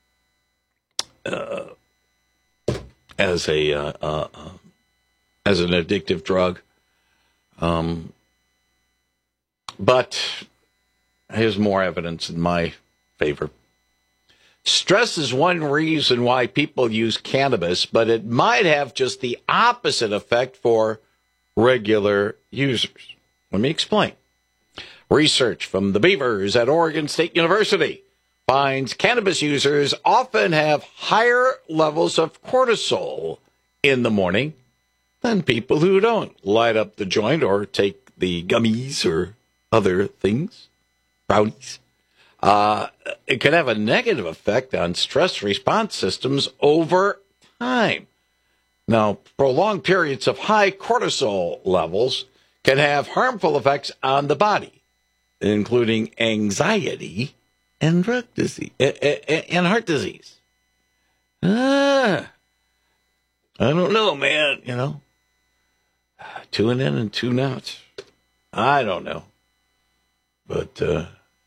uh, as a uh, uh, as an addictive drug. Um, but here's more evidence in my favor. Stress is one reason why people use cannabis, but it might have just the opposite effect for regular users. Let me explain. Research from the Beavers at Oregon State University finds cannabis users often have higher levels of cortisol in the morning than people who don't light up the joint or take the gummies or other things, brownies. Uh, it could have a negative effect on stress response systems over time. Now, prolonged periods of high cortisol levels can have harmful effects on the body, including anxiety and drug disease and heart disease. Ah, I don't know, man. You know, tune in and tune out. I don't know, but uh,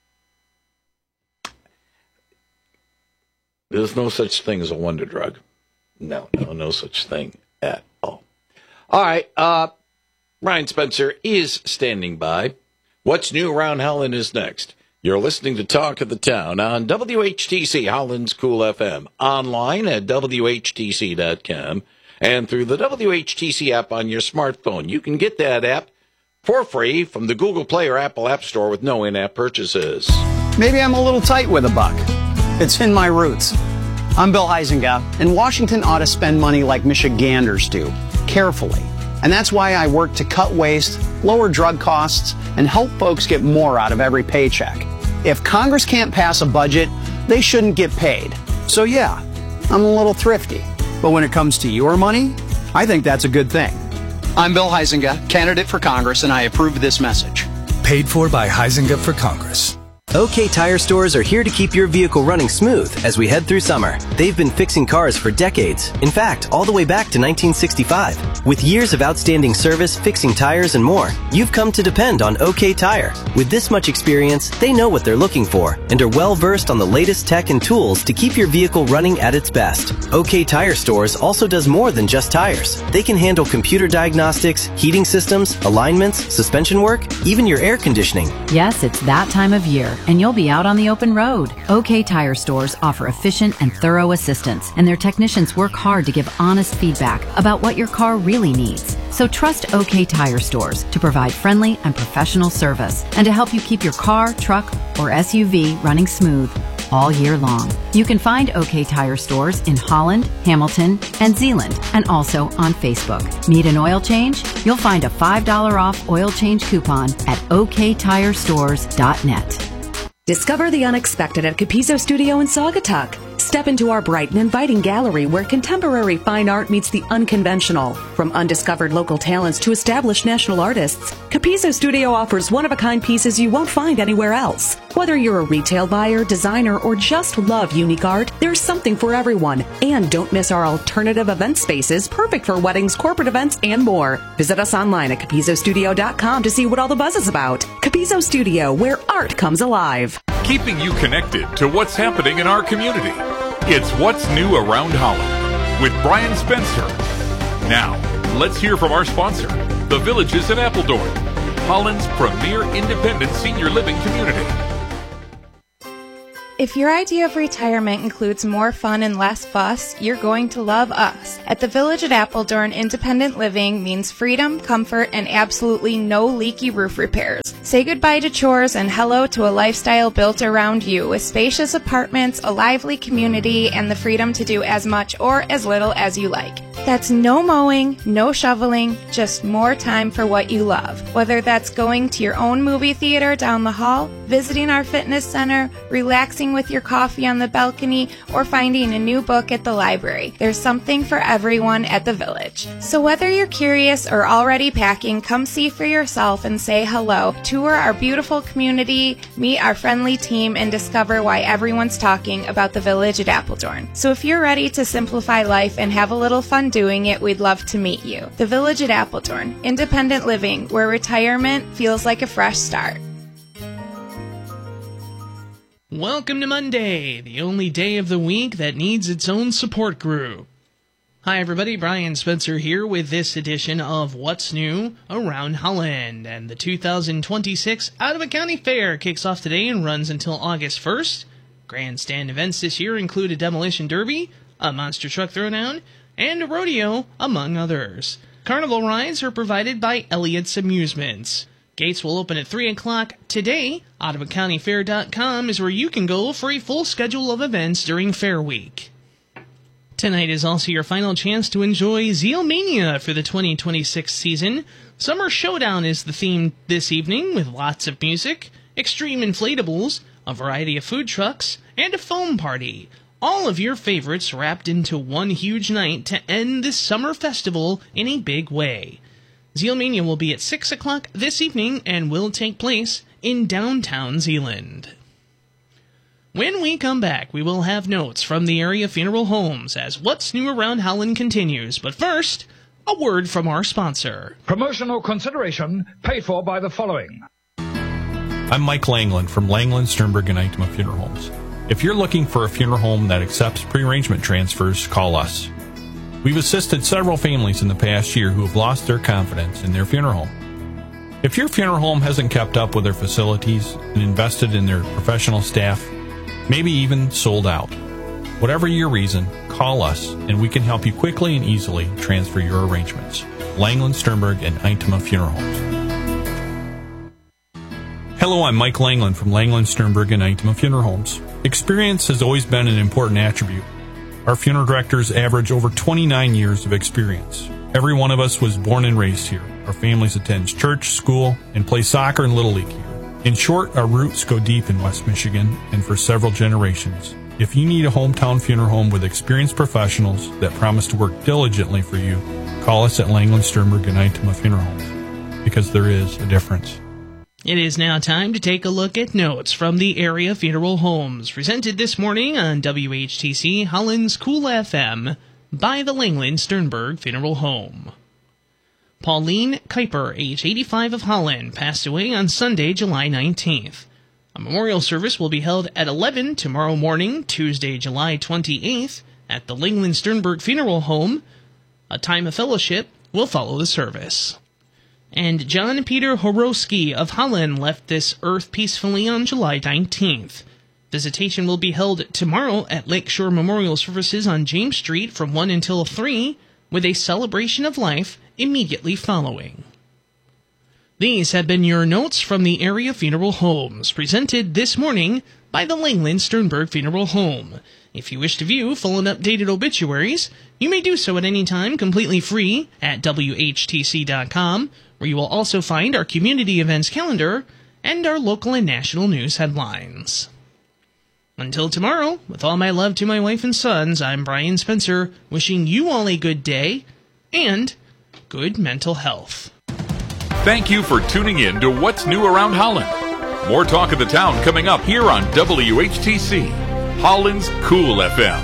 there's no such thing as a wonder drug. No, no, no such thing at all. All right, uh, Ryan Spencer is standing by. What's new around Holland is next. You're listening to Talk of the Town on W H T C Holland's Cool F M, online at W H T C dot com, and through the W H T C app on your smartphone. You can get that app for free from the Google Play or Apple App Store with no in-app purchases. Maybe I'm a little tight with a buck. It's in my roots. I'm Bill Huizenga, and Washington ought to spend money like Michiganders do, carefully. And that's why I work to cut waste, lower drug costs, and help folks get more out of every paycheck. If Congress can't pass a budget, they shouldn't get paid. So yeah, I'm a little thrifty. But when it comes to your money, I think that's a good thing. I'm Bill Huizenga, candidate for Congress, and I approve this message. Paid for by Huizenga for Congress. OK Tire Stores are here to keep your vehicle running smooth as we head through summer. They've been fixing cars for decades. In fact, all the way back to nineteen sixty-five. With years of outstanding service, fixing tires, and more, you've come to depend on OK Tire. With this much experience, they know what they're looking for and are well versed on the latest tech and tools to keep your vehicle running at its best. OK Tire Stores also does more than just tires. They can handle computer diagnostics, heating systems, alignments, suspension work, even your air conditioning. Yes, it's that time of year, and you'll be out on the open road. OK Tire Stores offer efficient and thorough assistance, and their technicians work hard to give honest feedback about what your car really needs. So trust OK Tire Stores to provide friendly and professional service and to help you keep your car, truck, or S U V running smooth all year long. You can find OK Tire Stores in Holland, Hamilton, and Zeeland, and also on Facebook. Need an oil change? You'll find a five dollars off oil change coupon at O K tire stores dot net. Discover the unexpected at Capizzo Studio in Saugatuck. Step into our bright and inviting gallery where contemporary fine art meets the unconventional. From undiscovered local talents to established national artists, Capizzo Studio offers one-of-a-kind pieces you won't find anywhere else. Whether you're a retail buyer, designer, or just love unique art, there's something for everyone. And don't miss our alternative event spaces, perfect for weddings, corporate events, and more. Visit us online at capizzo studio dot com to see what all the buzz is about. Capizzo Studio, where art comes alive. Keeping you connected to what's happening in our community. It's What's New Around Holland with Brian Spencer. Now, let's hear from our sponsor, The Villages at Appledorn, Holland's premier independent senior living community. If your idea of retirement includes more fun and less fuss, you're going to love us. At the Village at Appledorn, independent living means freedom, comfort, and absolutely no leaky roof repairs. Say goodbye to chores and hello to a lifestyle built around you with spacious apartments, a lively community, and the freedom to do as much or as little as you like. That's no mowing, no shoveling, just more time for what you love. Whether that's going to your own movie theater down the hall, visiting our fitness center, relaxing with your coffee on the balcony, or finding a new book at the library. There's something for everyone at the Village. So whether you're curious or already packing, come see for yourself and say hello. Tour our beautiful community, meet our friendly team, and discover why everyone's talking about the Village at Appledorn. So if you're ready to simplify life and have a little fun doing it, we'd love to meet you. The Village at Appledorn, independent living, where retirement feels like a fresh start. Welcome to Monday, the only day of the week that needs its own support group. Hi everybody, Brian Spencer here with this edition of What's New Around Holland. And the two thousand twenty-six Ottawa County Fair kicks off today and runs until August first. Grandstand events this year include a demolition derby, a monster truck throwdown, and a rodeo, among others. Carnival rides are provided by Elliott's Amusements. Gates will open at three o'clock today. Ottawa County Fair dot com is where you can go for a full schedule of events during Fair Week. Tonight is also your final chance to enjoy Zealmania for the twenty twenty-six season. Summer Showdown is the theme this evening, with lots of music, extreme inflatables, a variety of food trucks, and a foam party. All of your favorites wrapped into one huge night to end this summer festival in a big way. Zealmania will be at six o'clock this evening and will take place in downtown Zeeland. When we come back, we will have notes from the area funeral homes as What's New Around Holland continues. But first, a word from our sponsor. Promotional consideration paid for by the following. I'm Mike Langland from Langland, Sternberg, and Itema Funeral Homes. If you're looking for a funeral home that accepts pre-arrangement transfers, call us. We've assisted several families in the past year who have lost their confidence in their funeral home. If your funeral home hasn't kept up with their facilities and invested in their professional staff, maybe even sold out, whatever your reason, call us and we can help you quickly and easily transfer your arrangements. Langland, Sternberg, and Itema Funeral Homes. Hello, I'm Mike Langland from Langland, Sternberg, and Itema Funeral Homes. Experience has always been an important attribute. Our funeral directors average over twenty-nine years of experience. Every one of us was born and raised here. Our families attend church, school, and play soccer and Little League here. In short, our roots go deep in West Michigan and for several generations. If you need a hometown funeral home with experienced professionals that promise to work diligently for you, call us at Langland, Sternberg, and Itema Funeral Homes, because there is a difference. It is now time to take a look at notes from the area funeral homes, presented this morning on W H T C Holland's Cool F M by the Langland Sternberg Funeral Home. Pauline Kuiper, age eighty-five, of Holland, passed away on Sunday, July nineteenth. A memorial service will be held at eleven tomorrow morning, Tuesday, July twenty-eighth, at the Langland Sternberg Funeral Home. A time of fellowship will follow the service. And John Peter Horowski of Holland left this earth peacefully on July nineteenth. Visitation will be held tomorrow at Lakeshore Memorial Services on James Street from one until three, with a celebration of life immediately following. These have been your notes from the area funeral homes, presented this morning by the Langland Sternberg Funeral Home. If you wish to view full and updated obituaries, you may do so at any time completely free at W H T C dot com, where you will also find our community events calendar and our local and national news headlines. Until tomorrow, with all my love to my wife and sons, I'm Brian Spencer, wishing you all a good day and good mental health. Thank you for tuning in to What's New Around Holland. More talk of the town coming up here on W H T C, Holland's Cool F M.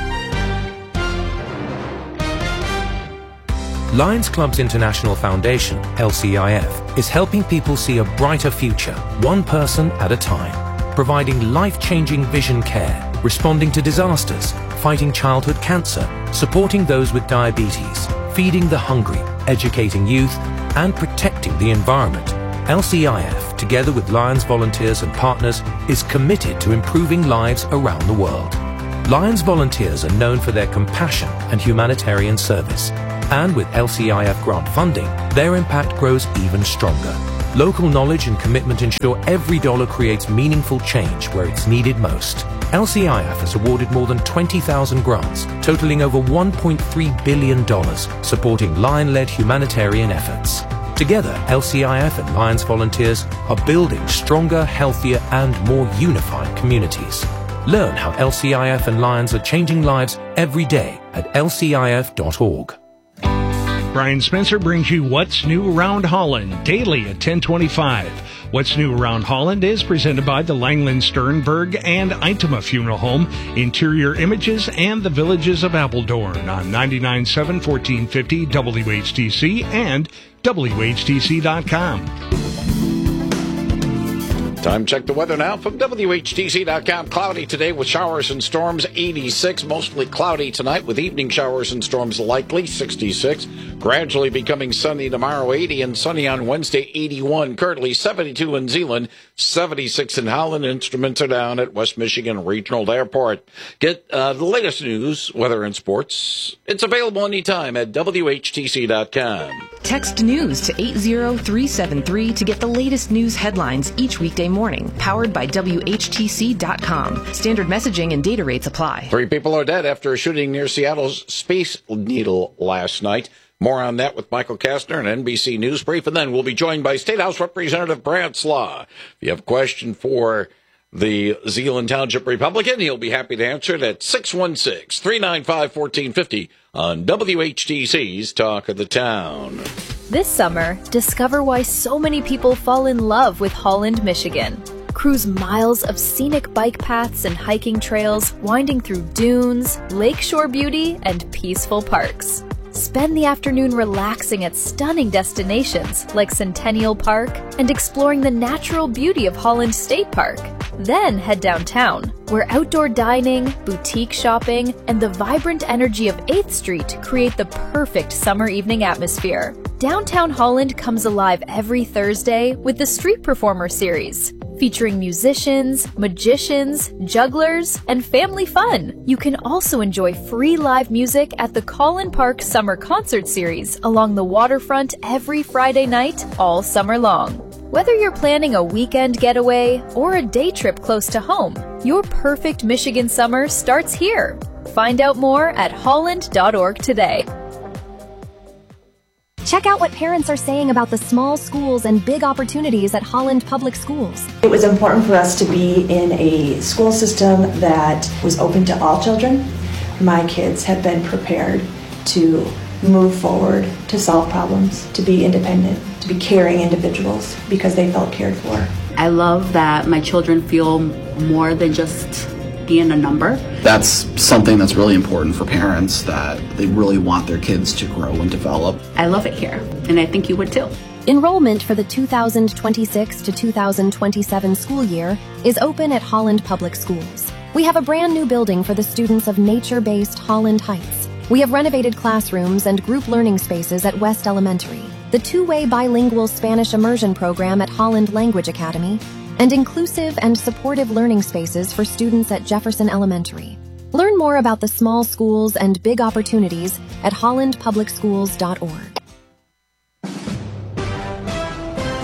Lions Clubs International Foundation, L C I F, is helping people see a brighter future, one person at a time, providing life-changing vision care, responding to disasters, fighting childhood cancer, supporting those with diabetes, feeding the hungry, educating youth, and protecting the environment. L C I F, together with Lions volunteers and partners, is committed to improving lives around the world. Lions volunteers are known for their compassion and humanitarian service. And with L C I F grant funding, their impact grows even stronger. Local knowledge and commitment ensure every dollar creates meaningful change where it's needed most. L C I F has awarded more than twenty thousand grants, totaling over one point three billion dollars, supporting Lion-led humanitarian efforts. Together, L C I F and Lions volunteers are building stronger, healthier, and more unified communities. Learn how L C I F and Lions are changing lives every day at L C I F dot org. Brian Spencer brings you What's New Around Holland daily at ten twenty-five. What's New Around Holland is presented by the Langland Sternberg and Itema Funeral Home, Interior Images, and the Villages of Appledorn on ninety-nine point seven, fourteen fifty W H T C and W H T C dot com. Time to check the weather now from W H T C dot com. Cloudy today with showers and storms, eighty-six. Mostly cloudy tonight with evening showers and storms likely, sixty-six. Gradually becoming sunny tomorrow, eighty, and sunny on Wednesday, eighty-one. Currently seventy-two in Zeeland, seventy-six in Holland. Instruments are down at West Michigan Regional Airport. Get uh, the latest news, weather, and sports. It's available anytime at W H T C dot com. Text news to eight zero three seven three to get the latest news headlines each weekday morning. Powered by W H T C dot com. Standard messaging and data rates apply. Three people are dead after a shooting near Seattle's Space Needle last night. More on that with Michael Kastner and N B C News Brief, and then we'll be joined by State House Representative Brad Slaw. If you have a question for the Zeeland Township Republican, he'll be happy to answer it at six one six, three nine five, one four five zero on W H T C's Talk of the Town. This summer, discover why so many people fall in love with Holland, Michigan. Cruise miles of scenic bike paths and hiking trails, winding through dunes, lakeshore beauty, and peaceful parks. Spend the afternoon relaxing at stunning destinations like Centennial Park and exploring the natural beauty of Holland State Park. Then head downtown, where outdoor dining, boutique shopping, and the vibrant energy of eighth Street create the perfect summer evening atmosphere. Downtown Holland comes alive every Thursday with the Street Performer series, featuring musicians, magicians, jugglers, and family fun. You can also enjoy free live music at the Collin Park Summer Concert Series along the waterfront every Friday night, all summer long. Whether you're planning a weekend getaway or a day trip close to home, your perfect Michigan summer starts here. Find out more at holland dot org today. Check out what parents are saying about the small schools and big opportunities at Holland Public Schools. It was important for us to be in a school system that was open to all children. My kids have been prepared to move forward, to solve problems, to be independent, to be caring individuals because they felt cared for. I love that my children feel more than just being a number. That's something that's really important for parents, that they really want their kids to grow and develop. I love it here, and I think you would too. Enrollment for the two thousand twenty-six to two thousand twenty-seven school year is open at Holland Public Schools. We have a brand new building for the students of nature-based Holland Heights. We have renovated classrooms and group learning spaces at West Elementary, the two-way bilingual Spanish immersion program at Holland Language Academy, and inclusive and supportive learning spaces for students at Jefferson Elementary. Learn more about the small schools and big opportunities at holland public schools dot org.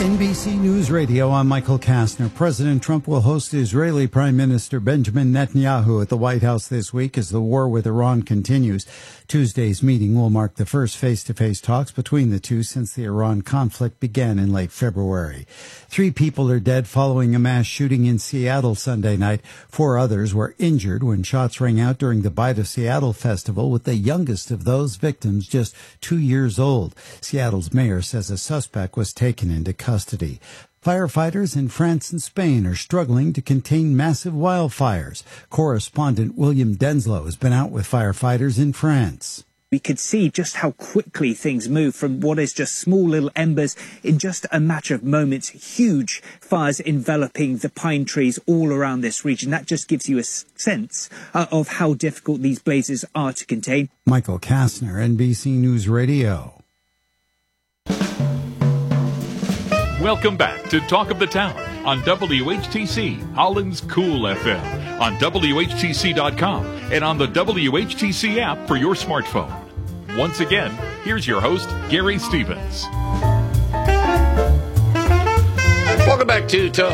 N B C News Radio, I'm Michael Kastner. President Trump will host Israeli Prime Minister Benjamin Netanyahu at the White House this week as the war with Iran continues. Tuesday's meeting will mark the first face-to-face talks between the two since the Iran conflict began in late February. Three people are dead following a mass shooting in Seattle Sunday night. Four others were injured when shots rang out during the Bite of Seattle festival, with the youngest of those victims just two years old. Seattle's mayor says a suspect was taken into custody. Firefighters in France and Spain are struggling to contain massive wildfires. Correspondent William Denslow has been out with firefighters in France. We could see just how quickly things move from what is just small little embers in just a matter of moments. Huge fires enveloping the pine trees all around this region. That just gives you a sense uh, of how difficult these blazes are to contain. Michael Kastner, N B C News Radio. Welcome back to Talk of the Town on W H T C, Holland's Cool F M, on W H T C dot com, and on the W H T C app for your smartphone. Once again, here's your host, Gary Stevens. Welcome back to